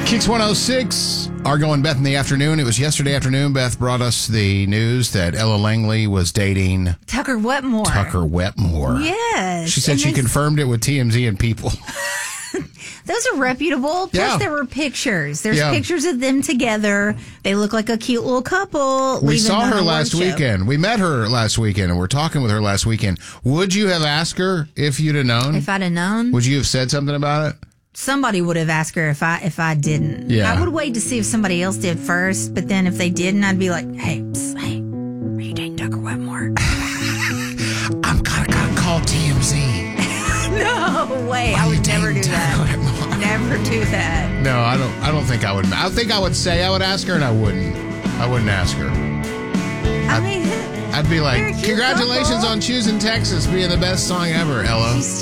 Kicks 106, Argo and Beth in the afternoon. It was yesterday afternoon. Beth brought us the news that Ella Langley was dating Tucker Wetmore. Yes. She said and she confirmed it with TMZ and People. Those are reputable. Plus, there were pictures. There's pictures of them together. They look like a cute little couple. We saw her last weekend. We met her last weekend, and we're talking with her last weekend. Would you have asked her if you'd have known? If I'd have known? Would you have said something about it? Somebody would have asked her if I didn't. Yeah. I would wait to see if somebody else did first, but then if they didn't, I'd be like, hey, are you dating Tucker Wetmore? I'm gonna call TMZ. No way. I would never do that. Never do that. No, I don't think I would. I think I would say I would ask her, and I wouldn't ask her. I mean, I'd be like, congratulations on choosing Texas being the best song ever, Ella.